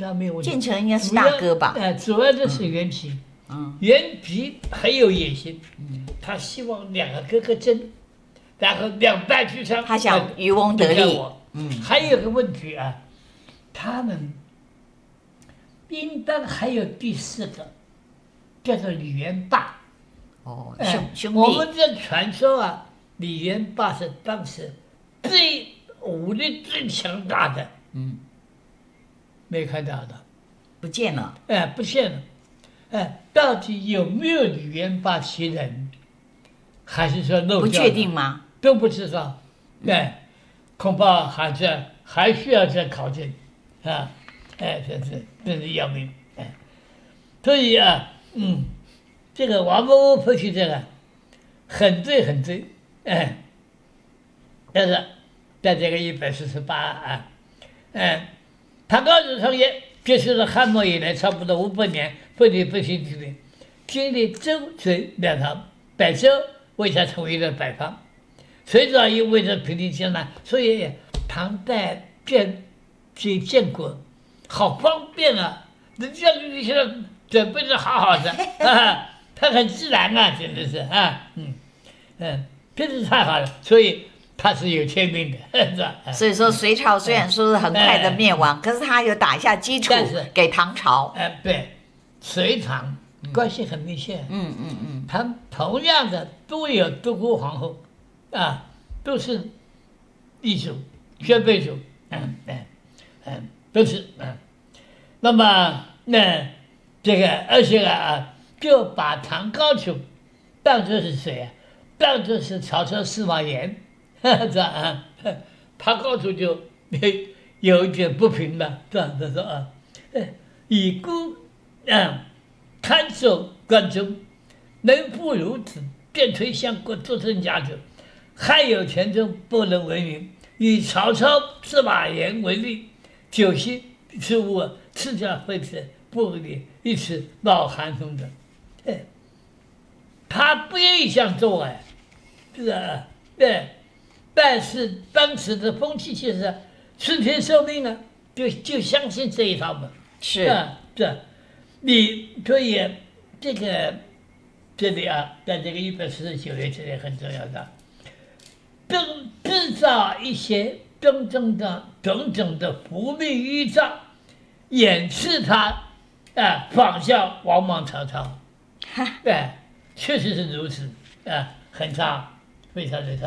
那没有问题。 建成应该是大哥吧？ 主要的是袁皮。袁皮很有野心，他希望2个哥哥争，然后两败俱伤。 他想渔翁得利。 还有个问题啊，他们应当还有第4个，叫做李元霸。 兄弟。 我们这传说啊，李元霸是当时武力最强大的。没看到的， 不见了。 不见了。到底有没有李元霸其人，还是说漏掉了？ 不确定吗？ 都不知道。恐怕还需要再考证啊。真是要命。所以啊，这个王伯伯分析这个很对很对。但是在这个148啊，唐高祖创业结束了汉末以来差不多500年分裂不兴之年，经历周隋两朝，百州为他成为了百方，隋朝又为他平定江南，所以唐代建国好方便啊，人家现在准备的好好的啊，他很自然啊，真的是啊，真是太好了，所以他是有天命的，是吧？ 所以说隋朝虽然说是很快的灭亡，可是他有打下基础给唐朝。 对，隋唐关系很密切。他们同样的都有独孤皇后，都是一族，宣卑族，都是。那么这个而且就把唐高祖当作是谁啊？当作是曹操司马炎。是吧？唐高祖就有一点不平了，是吧？他说以孤看守关中，能不如此，便推相国，做成家者，汉有权中不能为名，以曹操司马炎为例，久息事务，赐教废止，不理，一此闹寒风者。他不愿意这样做，是吧？但是当时的风气就是顺天受命啊，就相信这一套嘛。 是你所以这里在这个149页这里很重要的，制造一些种种的伏笔预兆，掩饰他仿效王莽曹操。确实是如此很差，非常的差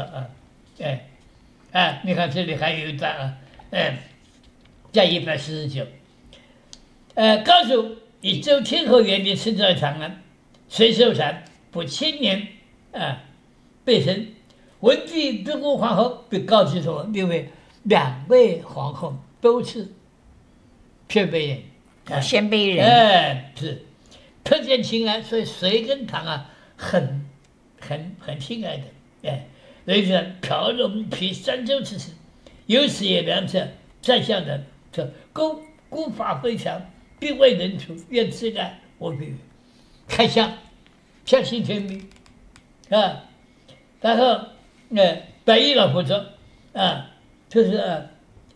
你看这里还有一段在149，高祖以周天后元年生在长安，随受禅，不7年被生。文帝独孤皇后被高祖所，因为2位皇后都是鲜卑人， 鲜卑人， 是特见亲爱，所以隋跟唐很亲爱的，所以说朴荣皮3州之事，由此也良策，在向人说孤法非常，并未能除，愿自爱我必开相信天命然后白衣老婆说就是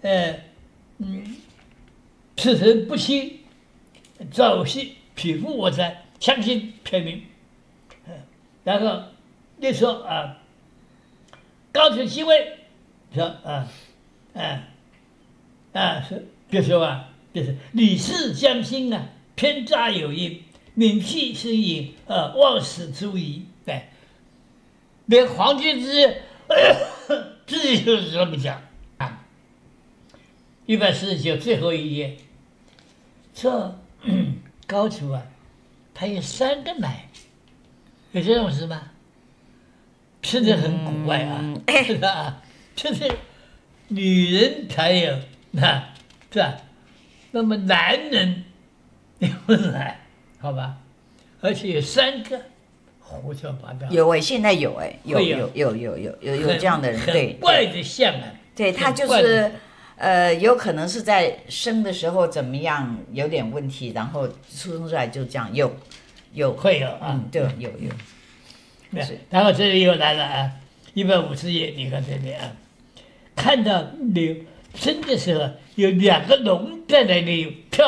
此神不息，早息匹夫我哉，相信天命。然后又说高祖继位，说是就说就是李氏将兴偏诈有因，敏气生隐妄使诸夷。连皇帝自己就是这么讲149最后一页，这高祖他有3个奶，有这种事吗？真的很古怪是吧？就是女人才有是吧？那么男人有奶，好吧？而且有3个，胡说八道。 有现在有有这样的人，对， 很怪的像对他就是有可能是在生的时候怎么样有点问题，然后出生出来就这样， 会有对，有。 然后这里又来了150页，你看这里看到生的时候有2个龙在那里跳